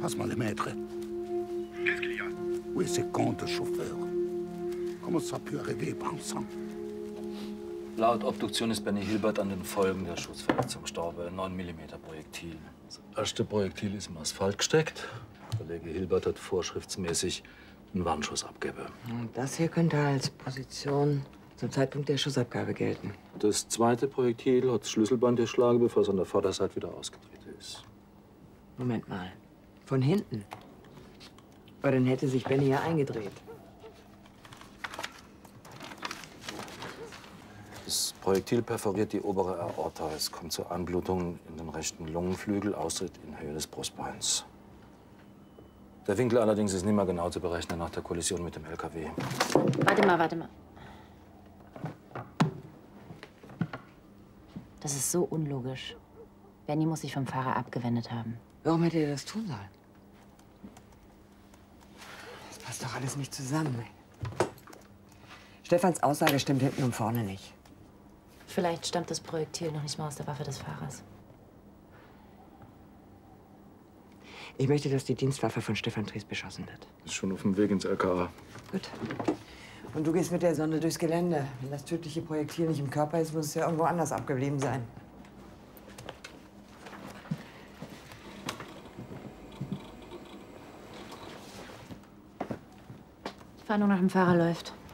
Passe-moi le maître. Qu'est-ce qu'il y a? Où est ce con de chauffeur? Comment ça a pu arriver par sang? Laut Obduktion ist Benny Hilbert an den Folgen der Schussverletzung gestorben. 9 mm Projektil. Das erste Projektil ist im Asphalt gesteckt. Kollege Hilbert hat vorschriftsmäßig einen Warnschuss abgegeben. Und das hier könnte als Position zum Zeitpunkt der Schussabgabe gelten. Das zweite Projektil hat das Schlüsselband geschlagen, bevor es an der Vorderseite wieder ausgetreten ist. Moment mal. Von hinten? Aber dann hätte sich Benny ja eingedreht. Das Projektil perforiert die obere Aorta. Es kommt zur Anblutung in den rechten Lungenflügel, Austritt in Höhe des Brustbeins. Der Winkel allerdings ist nicht mehr genau zu berechnen nach der Kollision mit dem LKW. Warte mal. Das ist so unlogisch. Benny muss sich vom Fahrer abgewendet haben. Warum hätte er das tun sollen? Das passt doch alles nicht zusammen. Stefans Aussage stimmt hinten und vorne nicht. Vielleicht stammt das Projektil noch nicht mal aus der Waffe des Fahrers. Ich möchte, dass die Dienstwaffe von Stefan Tries beschossen wird. Ist schon auf dem Weg ins LKA. Gut. Und du gehst mit der Sonde durchs Gelände. Wenn das tödliche Projektil nicht im Körper ist, muss es ja irgendwo anders abgeblieben sein. Fahndung nach dem Fahrer läuft.